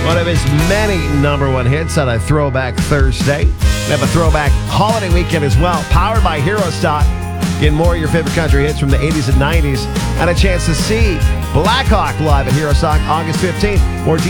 One of his many number one hits on a Throwback Thursday. We have a Throwback Holiday Weekend as well, powered by Hero Stock. Getting more of your favorite country hits from the 80s and 90s. And a chance to see Black Hawk live at Hero Stock August 15th. More details